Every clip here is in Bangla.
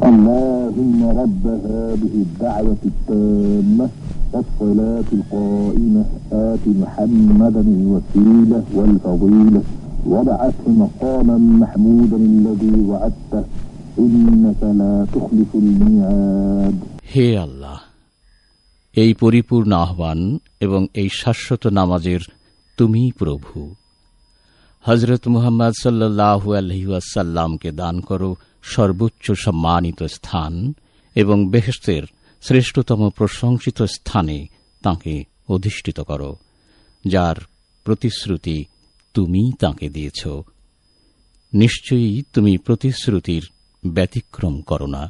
اللهم رب هذه الدعوة التامة والصلاة القائمة آت محمدا الوسيلة والفضيلة وابعثه مقاما محمودا الذي وعدته إنك لا تخلف الميعاد. হে আল্লাহ, এই পরিপূর্ণ আহ্বান এবং এই শাশ্বত নামাজের তুমি প্রভু। হযরত মুহাম্মদ সাল্লাল্লাহু আলাইহি ওয়াসাল্লামকে দান করো সর্বোচ্চ সম্মানিত স্থান এবং বেহেশতের শ্রেষ্ঠতম প্রশংসিত স্থানে তাঁকে অধিষ্ঠিত করো, যার প্রতিশ্রুতি তুমি তাঁকে দিয়েছ। নিশ্চয়ই তুমি প্রতিশ্রুতির ব্যতিক্রম করো না।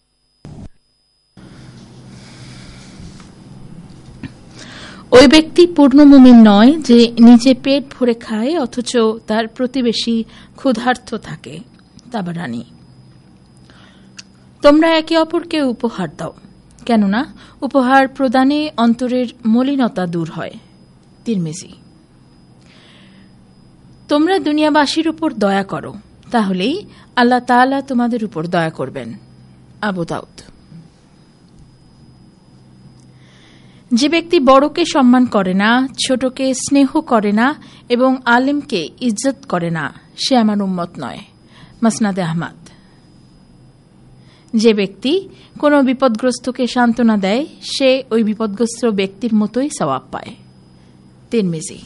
ওই ব্যক্তি পূর্ণ মুমিন নয় যে নিজে পেট ভরে খায় অথচ তার প্রতিবেশী ক্ষুধার্ত থাকে। তাবারানী। তোমরা একে অপরকে উপহার দাও, কেননা উপহার প্রদানে অন্তরের মলিনতা দূর হয়। তিরমিজি। তোমরা দুনিয়াবাসীর উপর দয়া করো, তাহলেই আল্লাহ তাআলা তোমাদের উপর দয়া করবেন। আবু দাউদ। যে ব্যক্তি বড়কে সম্মান করে না, ছোটকে স্নেহ করে না এবং আলেমকে ইজ্জত করে না, সে আমার উম্মত নয়। মাসনাদে আহমদ। যে ব্যক্তি কোনো বিপদগ্রস্তকে সান্ত্বনা দেয়, সে ওই বিপদগ্রস্ত ব্যক্তির মতোই সওয়াব পায়। তিরমিজি।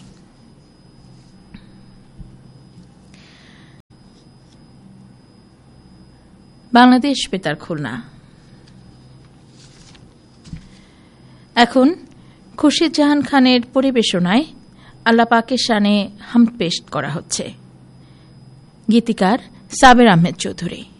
বাংলাদেশ বেতার, খুলনা। এখন খুরশিদ জাহান খানের পরিবেশনায় আল্লাহ পাকের শানে হামদ পেশ করা হচ্ছে। গীতিকার সাবের আহমেদ চৌধুরী।